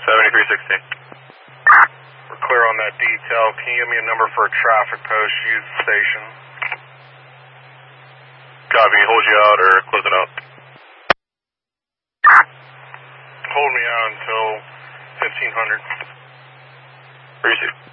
7316. We're clear on that detail. Can you give me a number for a traffic post used station? Copy, hold you out or close it out? Hold me out until 1500. Receive.